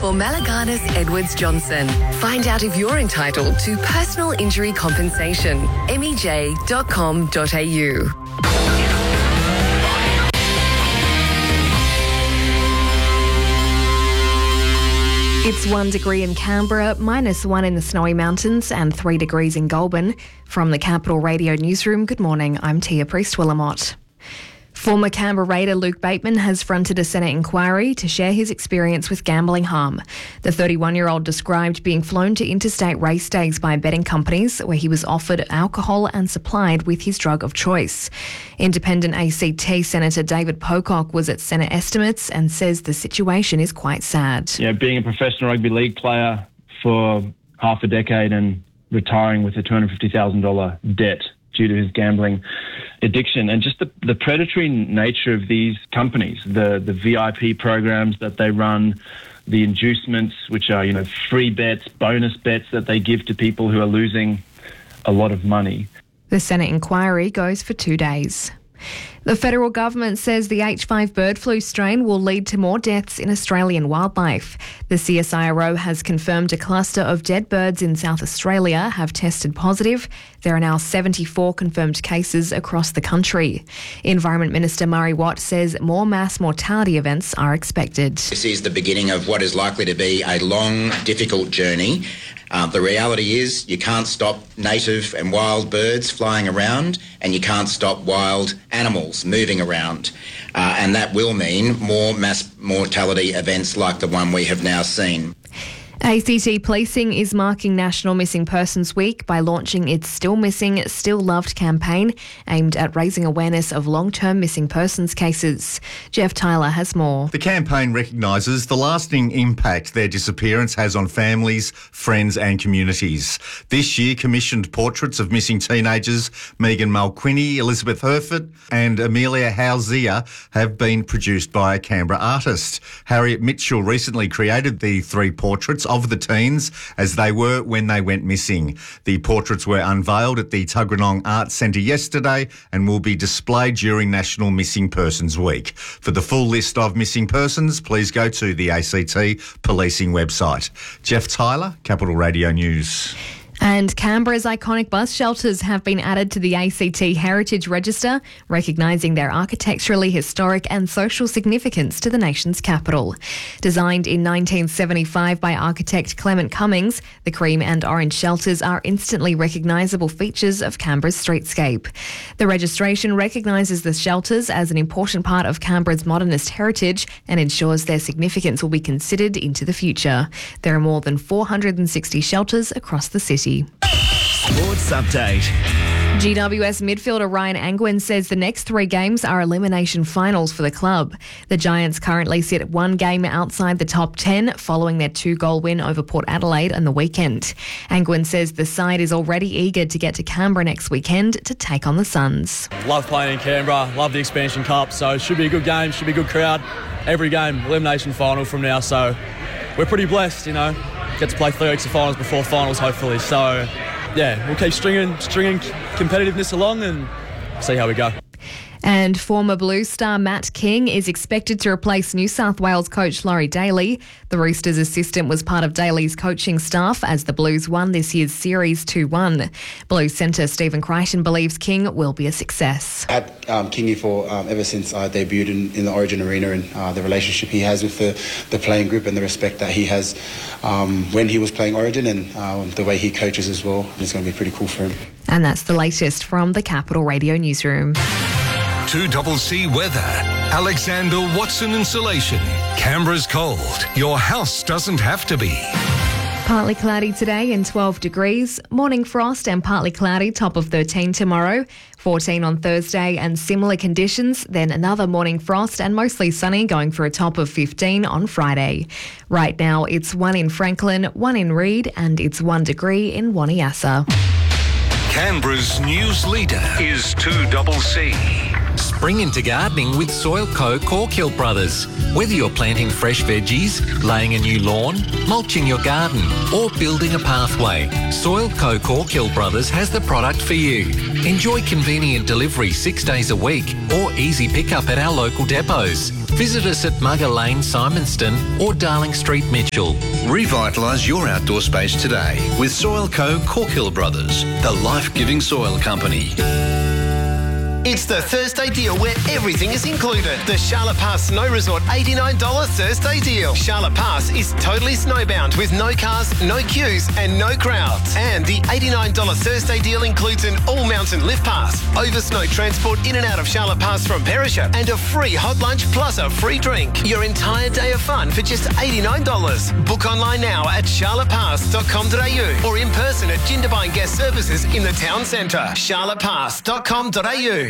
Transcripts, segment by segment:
for Malaganas Edwards Johnson. Find out if you're entitled to personal injury compensation. mej.com.au. It's 1 degree in Canberra, -1 in the Snowy Mountains and 3 degrees in Goulburn. From the Capital Radio Newsroom, good morning, I'm Tia Priest-Willamott. Former Canberra Raider Luke Bateman has fronted a Senate inquiry to share his experience with gambling harm. The 31-year-old described being flown to interstate race days by betting companies where he was offered alcohol and supplied with his drug of choice. Independent ACT Senator David Pocock was at Senate estimates and says the situation is quite sad. Yeah, being a professional rugby league player for half a decade and retiring with a $250,000 debt due to his gambling addiction, and just the predatory nature of these companies, the VIP programs that they run, the inducements, which are, free bets, bonus bets that they give to people who are losing a lot of money. The Senate inquiry goes for 2 days. The federal government says the H5 bird flu strain will lead to more deaths in Australian wildlife. The CSIRO has confirmed a cluster of dead birds in South Australia have tested positive. There are now 74 confirmed cases across the country. Environment Minister Murray Watt says more mass mortality events are expected. This is the beginning of what is likely to be a long, difficult journey. The reality is you can't stop native and wild birds flying around, and you can't stop wild animals moving around. And that will mean more mass mortality events like the one we have now seen. ACT Policing is marking National Missing Persons Week by launching its Still Missing, Still Loved campaign aimed at raising awareness of long-term missing persons cases. Jeff Tyler has more. The campaign recognises the lasting impact their disappearance has on families, friends and communities. This year commissioned portraits of missing teenagers Megan Malquini, Elizabeth Herford and Amelia Hauzia have been produced by a Canberra artist. Harriet Mitchell recently created the 3 portraits of the teens as they were when they went missing. The portraits were unveiled at the Tuggeranong Arts Centre yesterday and will be displayed during National Missing Persons Week. For the full list of missing persons, please go to the ACT Policing website. Jeff Tyler, Capital Radio News. And Canberra's iconic bus shelters have been added to the ACT Heritage Register, recognising their architecturally historic and social significance to the nation's capital. Designed in 1975 by architect Clement Cummings, the cream and orange shelters are instantly recognisable features of Canberra's streetscape. The registration recognises the shelters as an important part of Canberra's modernist heritage and ensures their significance will be considered into the future. There are more than 460 shelters across the city. Sports Update. GWS midfielder Ryan Angwin says the next 3 games are elimination finals for the club. The Giants currently sit at 1 game outside the top 10 following their 2-goal win over Port Adelaide on the weekend. Angwin says the side is already eager to get to Canberra next weekend to take on the Suns. Love playing in Canberra, love the Expansion Cup, so it should be a good game, should be a good crowd. Every game, elimination final from now, so we're pretty blessed, Get to play 3 weeks of finals before finals, hopefully. So, yeah, we'll keep stringing competitiveness along and see how we go. And former Blues star Matt King is expected to replace New South Wales coach Laurie Daly. The Roosters' assistant was part of Daly's coaching staff as the Blues won this year's series 2-1. Blues centre Stephen Crichton believes King will be a success. I've had Kingy for ever since I debuted in the Origin Arena, and the relationship he has with the playing group and the respect that he has when he was playing Origin, and the way he coaches as well. It's going to be pretty cool for him. And that's the latest from the Capital Radio Newsroom. 2CC weather. Alexander Watson Insulation. Canberra's cold. Your house doesn't have to be. Partly cloudy today and 12 degrees. Morning frost and partly cloudy, top of 13 tomorrow. 14 on Thursday and similar conditions. Then another morning frost and mostly sunny, going for a top of 15 on Friday. Right now it's 1 in Franklin, 1 in Reid, and it's 1 degree in Waniassa. Canberra's news leader is 2CC. Spring into gardening with Soil Co. Corkhill Brothers. Whether you're planting fresh veggies, laying a new lawn, mulching your garden or building a pathway, Soil Co. Corkhill Brothers has the product for you. Enjoy convenient delivery 6 days a week or easy pickup at our local depots. Visit us at Mugger Lane, Simonston or Darling Street, Mitchell. Revitalise your outdoor space today with Soil Co. Corkhill Brothers, the life-giving soil company. It's the Thursday deal where everything is included. The Charlotte Pass Snow Resort $89 Thursday deal. Charlotte Pass is totally snowbound with no cars, no queues and no crowds. And the $89 Thursday deal includes an all-mountain lift pass, over snow transport in and out of Charlotte Pass from Perisher and a free hot lunch plus a free drink. Your entire day of fun for just $89. Book online now at charlottepass.com.au or in person at Jindabyne Guest Services in the town centre. charlottepass.com.au.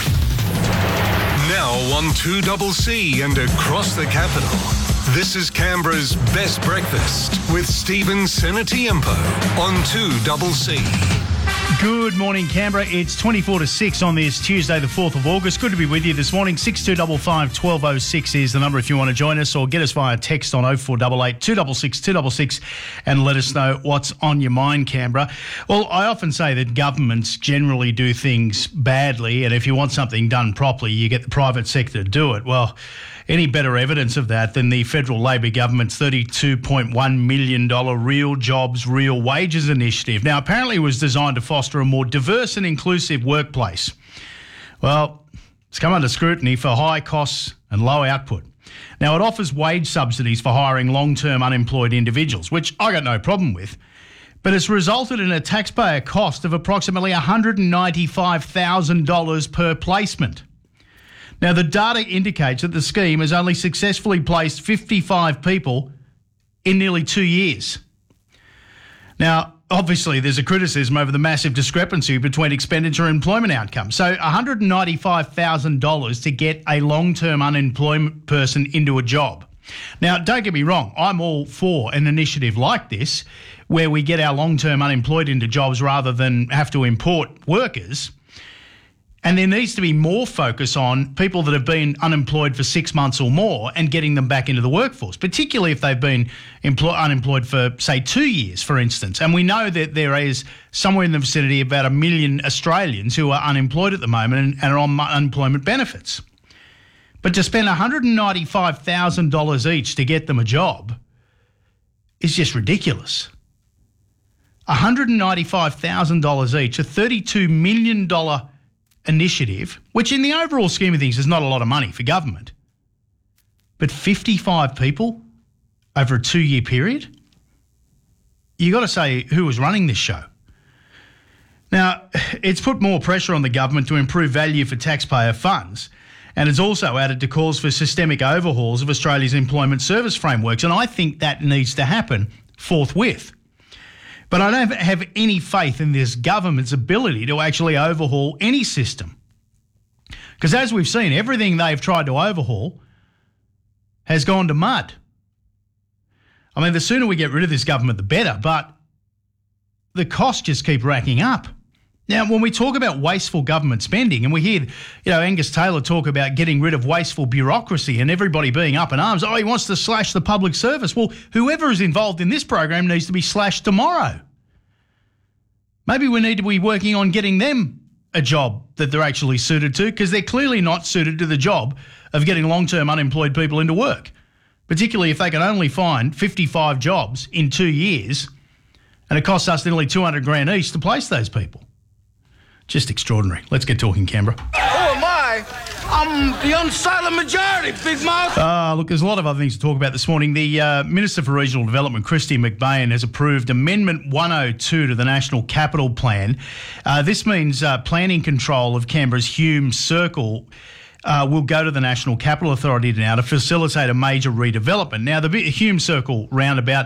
Now on 2CC and across the capital, this is Canberra's Best Breakfast with Stephen Senatiempo on 2CC. Good morning, Canberra. It's 24 to 6 on this Tuesday, the 4th of August. Good to be with you this morning. 6255 1206 is the number if you want to join us, or get us via text on 0488 266 266 and let us know what's on your mind, Canberra. Well, I often say that governments generally do things badly, and if you want something done properly, you get the private sector to do it. Well, any better evidence of that than the federal Labor government's $32.1 million Real Jobs, Real Wages initiative. Now, apparently it was designed to foster a more diverse and inclusive workplace. Well, it's come under scrutiny for high costs and low output. Now, it offers wage subsidies for hiring long-term unemployed individuals, which I got no problem with, but it's resulted in a taxpayer cost of approximately $195,000 per placement. Now, the data indicates that the scheme has only successfully placed 55 people in nearly 2 years. Now, obviously, there's a criticism over the massive discrepancy between expenditure and employment outcomes. So $195,000 to get a long-term unemployed person into a job. Now, don't get me wrong, I'm all for an initiative like this where we get our long-term unemployed into jobs rather than have to import workers. And there needs to be more focus on people that have been unemployed for 6 months or more and getting them back into the workforce, particularly if they've been unemployed for, say, 2 years, for instance. And we know that there is somewhere in the vicinity of about 1 million Australians who are unemployed at the moment and are on unemployment benefits. But to spend $195,000 each to get them a job is just ridiculous. $195,000 each, a $32 million initiative, which in the overall scheme of things is not a lot of money for government, but 55 people over a 2-year period? You got to say who was running this show. Now, it's put more pressure on the government to improve value for taxpayer funds, and it's also added to calls for systemic overhauls of Australia's employment service frameworks, and I think that needs to happen forthwith. But I don't have any faith in this government's ability to actually overhaul any system. Because as we've seen, everything they've tried to overhaul has gone to mud. I mean, the sooner we get rid of this government, the better, but the costs just keep racking up. Now, when we talk about wasteful government spending, and we hear, Angus Taylor talk about getting rid of wasteful bureaucracy and everybody being up in arms, he wants to slash the public service. Well, whoever is involved in this program needs to be slashed tomorrow. Maybe we need to be working on getting them a job that they're actually suited to, because they're clearly not suited to the job of getting long-term unemployed people into work, particularly if they can only find 55 jobs in 2 years and it costs us nearly $200,000 each to place those people. Just extraordinary. Let's get talking, Canberra. Who am I? I'm the unsilent majority, big mouth. Look, there's a lot of other things to talk about this morning. The Minister for Regional Development, Kristy McBain, has approved Amendment 102 to the National Capital Plan. This means planning control of Canberra's Hume Circle will go to the National Capital Authority now to facilitate a major redevelopment. Now, the Hume Circle roundabout,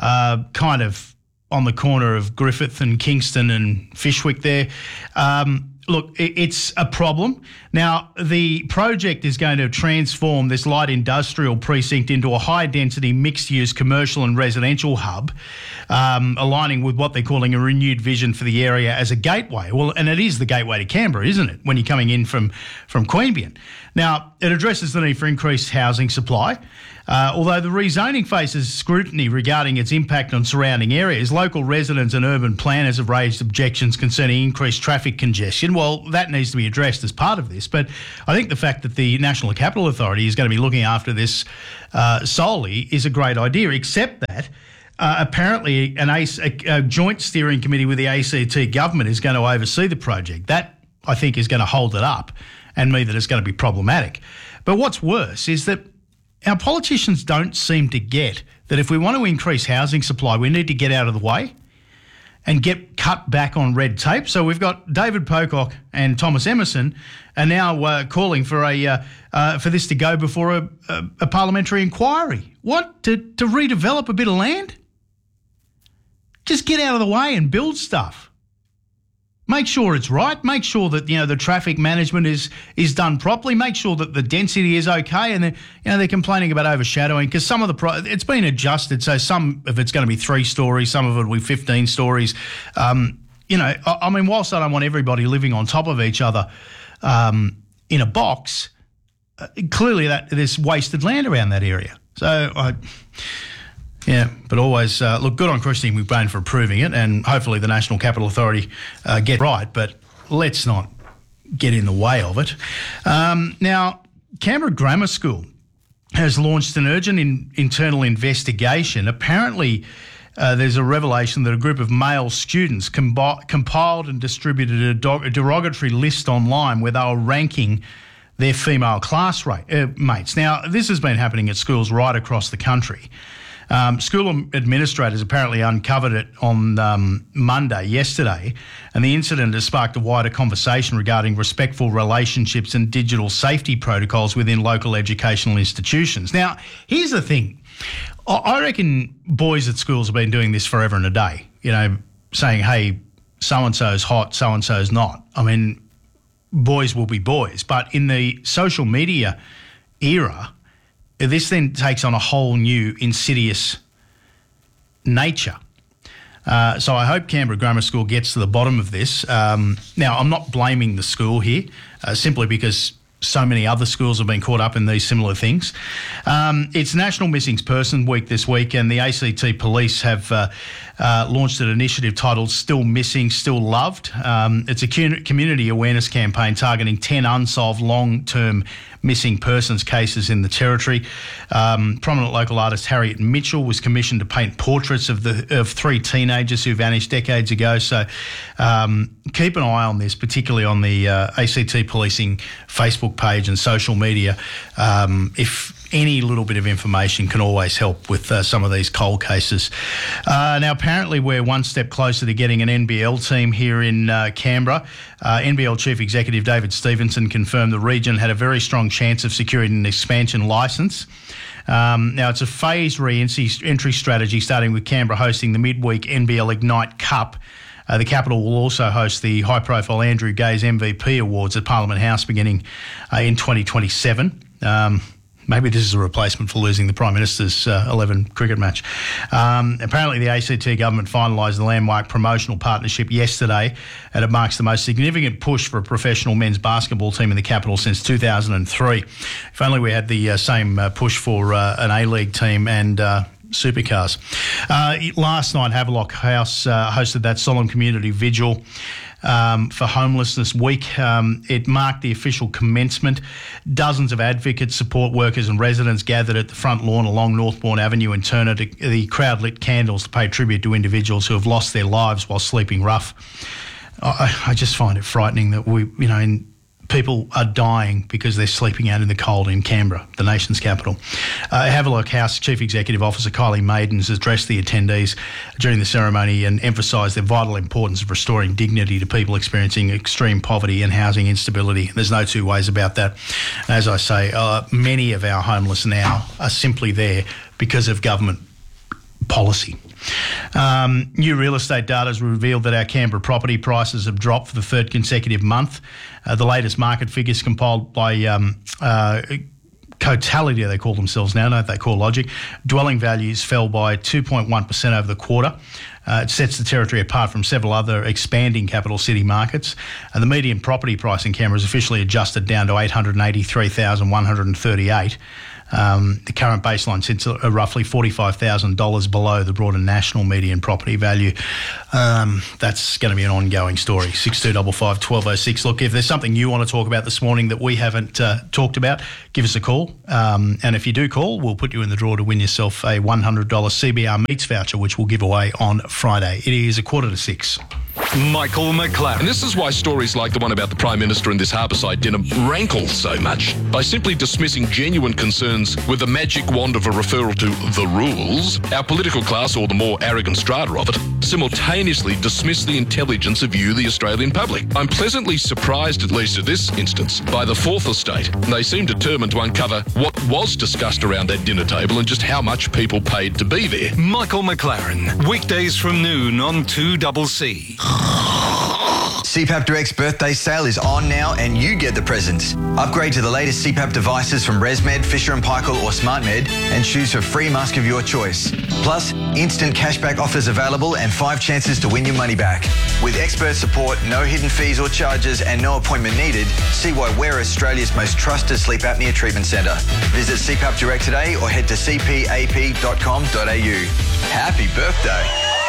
kind of on the corner of Griffith and Kingston and Fishwick there, Look, it's a problem. Now, the project is going to transform this light industrial precinct into a high-density, mixed-use commercial and residential hub, aligning with what they're calling a renewed vision for the area as a gateway. Well, and it is the gateway to Canberra, isn't it, when you're coming in from Queanbeyan? Now, it addresses the need for increased housing supply. Although the rezoning faces scrutiny regarding its impact on surrounding areas, local residents and urban planners have raised objections concerning increased traffic congestion. Well, that needs to be addressed as part of this. But I think the fact that the National Capital Authority is going to be looking after this solely is a great idea, except that apparently a joint steering committee with the ACT government is going to oversee the project. That, I think, is going to hold it up and mean that it's going to be problematic. But what's worse is that our politicians don't seem to get that if we want to increase housing supply, we need to get out of the way and get cut back on red tape. So we've got David Pocock and Thomas Emerson are now calling for for this to go before a parliamentary inquiry. What? To redevelop a bit of land? Just get out of the way and build stuff. Make sure it's right. Make sure that the traffic management is done properly. Make sure that the density is okay. And they're complaining about overshadowing because some of it's been adjusted. So some of it's going to be 3 stories, some of it will be 15 stories. I mean, whilst I don't want everybody living on top of each other in a box, clearly there's wasted land around that area. So but always look good on Christine McBain for approving it, and hopefully the National Capital Authority get right, but let's not get in the way of it. Now, Canberra Grammar School has launched an urgent internal investigation. Apparently, there's a revelation that a group of male students compiled and distributed a derogatory list online where they were ranking their female classmates. Now, this has been happening at schools right across the country. School administrators apparently uncovered it on yesterday, and the incident has sparked a wider conversation regarding respectful relationships and digital safety protocols within local educational institutions. Now, here's the thing. I reckon boys at schools have been doing this forever and a day, saying, hey, so-and-so's hot, so-and-so's not. I mean, boys will be boys. But in the social media era, this then takes on a whole new insidious nature. So I hope Canberra Grammar School gets to the bottom of this. Now, I'm not blaming the school here, simply because so many other schools have been caught up in these similar things. It's National Missing Persons Week this week, and the ACT Police have launched an initiative titled Still Missing, Still Loved. It's a community awareness campaign targeting 10 unsolved long-term missing persons cases in the Territory. Prominent local artist Harriet Mitchell was commissioned to paint portraits of 3 teenagers who vanished decades ago. So keep an eye on this, particularly on the ACT Policing Facebook page and social media. If any little bit of information can always help with some of these cold cases. Now, apparently we're one step closer to getting an NBL team here in Canberra. NBL Chief Executive David Stevenson confirmed the region had a very strong chance of securing an expansion licence. Now, it's a phased re-entry strategy, starting with Canberra hosting the midweek NBL Ignite Cup. The capital will also host the high-profile Andrew Gaze MVP Awards at Parliament House beginning in 2027. Maybe this is a replacement for losing the Prime Minister's 11 cricket match. Apparently, the ACT government finalised the landmark promotional partnership yesterday, and it marks the most significant push for a professional men's basketball team in the capital since 2003. If only we had the same push for an A-League team and supercars. Last night, Havelock House hosted that solemn community vigil for Homelessness Week. It marked the official commencement. Dozens of advocates, support workers and residents gathered at the front lawn along Northbourne Avenue in Turner. The crowd lit candles to pay tribute to individuals who have lost their lives while sleeping rough. I just find it frightening that people are dying because they're sleeping out in the cold in Canberra, the nation's capital. Havelock House Chief Executive Officer Kylie Maidens addressed the attendees during the ceremony and emphasised the vital importance of restoring dignity to people experiencing extreme poverty and housing instability. There's no two ways about that. As I say, many of our homeless now are simply there because of government policy. New real estate data has revealed that our Canberra property prices have dropped for the third consecutive month. The latest market figures compiled by Cotality, they call themselves now, don't they? CoreLogic. Dwelling values fell by 2.1% over the quarter. It sets the territory apart from several other expanding capital city markets. The median property price in Canberra is officially adjusted down to $883,138. The current baseline sits roughly $45,000 below the broader national median property value. That's going to be an ongoing story. 6255 1206. Look, if there's something you want to talk about this morning that we haven't talked about, give us a call. And if you do call, we'll put you in the draw to win yourself a $100 CBR Meats voucher, which we'll give away on Friday. It is 5:45. Michael McLaren. And this is why stories like the one about the Prime Minister and this Harbourside dinner rankle so much. By simply dismissing genuine concerns with the magic wand of a referral to the rules, our political class, or the more arrogant strata of it, simultaneously dismiss the intelligence of you, the Australian public. I'm pleasantly surprised, at least at this instance, by the Fourth Estate. They seem determined to uncover what was discussed around that dinner table and just how much people paid to be there. Michael McLaren, weekdays from noon on 2CC. CPAP Direct's birthday sale is on now and you get the presents. Upgrade to the latest CPAP devices from ResMed, Fisher & Paykel or SmartMed and choose a free mask of your choice. Plus, instant cashback offers available and 5 chances to win your money back. With expert support, no hidden fees or charges and no appointment needed, see why we're Australia's most trusted sleep apnea treatment centre. Visit CPAP Direct today or head to cpap.com.au. Happy birthday!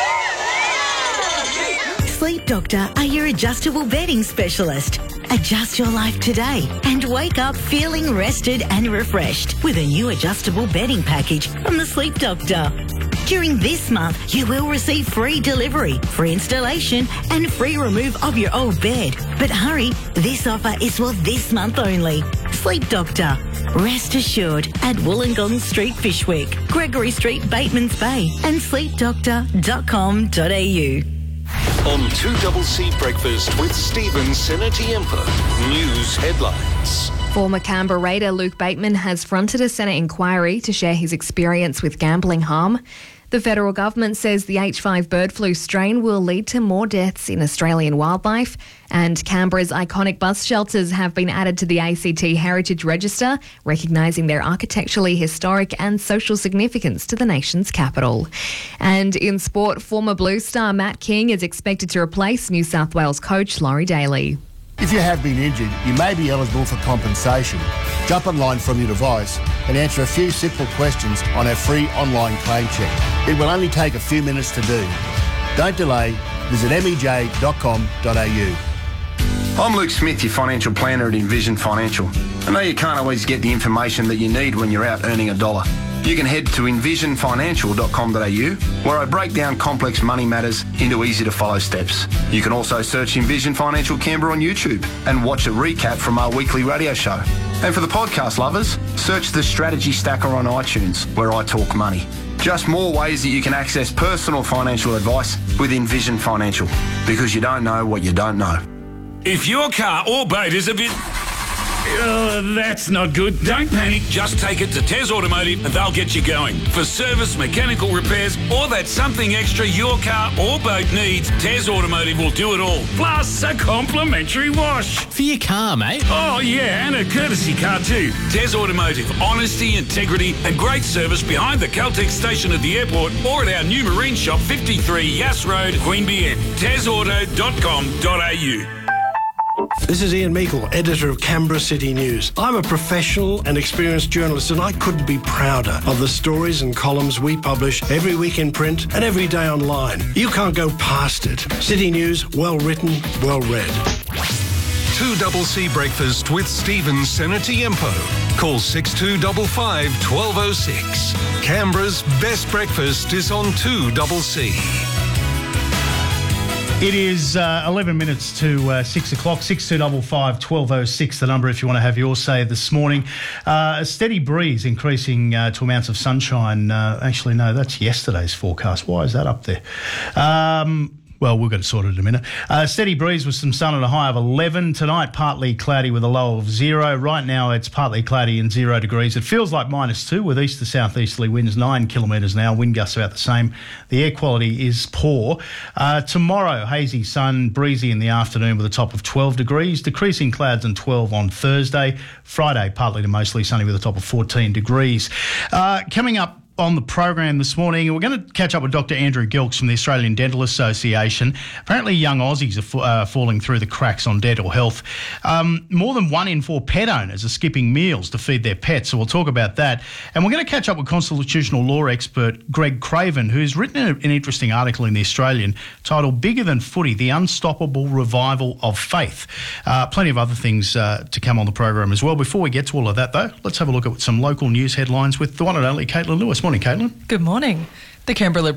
Sleep Doctor are your adjustable bedding specialist. Adjust your life today and wake up feeling rested and refreshed with a new adjustable bedding package from the Sleep Doctor. During this month, you will receive free delivery, free installation and free remove of your old bed. But hurry, this offer is for this month only. Sleep Doctor. Rest assured at Wollongong Street, Fyshwick, Gregory Street, Batemans Bay and sleepdoctor.com.au. On 2CC Breakfast with Stephen Senatiempo. News headlines. Former Canberra Raider Luke Bateman has fronted a Senate inquiry to share his experience with gambling harm. The federal government says the H5 bird flu strain will lead to more deaths in Australian wildlife, and Canberra's iconic bus shelters have been added to the ACT Heritage Register, recognising their architecturally historic and social significance to the nation's capital. And in sport, former Blue star Matt King is expected to replace New South Wales coach Laurie Daly. If you have been injured, you may be eligible for compensation. Jump online from your device and answer a few simple questions on our free online claim check. It will only take a few minutes to do. Don't delay. Visit mej.com.au. I'm Luke Smith, your financial planner at Envision Financial. I know you can't always get the information that you need when you're out earning a dollar. You can head to envisionfinancial.com.au, where I break down complex money matters into easy-to-follow steps. You can also search Envision Financial Canberra on YouTube and watch a recap from our weekly radio show. And for the podcast lovers, search the Strategy Stacker on iTunes, where I talk money. Just more ways that you can access personal financial advice with Envision Financial, because you don't know what you don't know. If your car or boat is a bit... that's not good. Don't panic. Just take it to Tez Automotive and they'll get you going. For service, mechanical repairs, or that something extra your car or boat needs, Tez Automotive will do it all. Plus a complimentary wash. For your car, mate. Oh, yeah, and a courtesy car too. Tez Automotive. Honesty, integrity and great service behind the Caltex station at the airport or at our new marine shop, 53 Yass Road, Queanbeyan. TezAuto.com.au. This is Ian Meikle, editor of Canberra City News. I'm a professional and experienced journalist and I couldn't be prouder of the stories and columns we publish every week in print and every day online. You can't go past it. City News, well written, well read. 2CC Breakfast with Stephen Senatiempo. Call 6255 1206. Canberra's best breakfast is on 2CC. It is 11 minutes to 6 o'clock, 6255 1206, the number if you want to have your say this morning. A steady breeze increasing to amounts of sunshine. Actually, no, that's yesterday's forecast. Why is that up there? Well, we'll get it sorted in a minute. Steady breeze with some sun and a high of 11. Tonight, partly cloudy with a low of 0. Right now, it's partly cloudy and 0 degrees. It feels like -2 with east to southeasterly winds 9 kilometres an hour. Wind gusts about the same. The air quality is poor. Tomorrow, hazy sun, breezy in the afternoon with a top of 12 degrees. Decreasing clouds and 12 on Thursday. Friday, partly to mostly sunny with a top of 14 degrees. Coming up on the program this morning, we're going to catch up with Dr. Andrew Gilks from the Australian Dental Association. Apparently young Aussies are falling through the cracks on dental health. More than 1 in 4 pet owners are skipping meals to feed their pets, so we'll talk about that. And we're going to catch up with constitutional law expert Greg Craven, who's written an interesting article in The Australian titled Bigger Than Footy, The Unstoppable Revival of Faith. Plenty of other things to come on the program as well. Before we get to all of that, though, let's have a look at some local news headlines with the one and only Caitlin Lewis. Morning, Caitlin. Good morning. The Canberra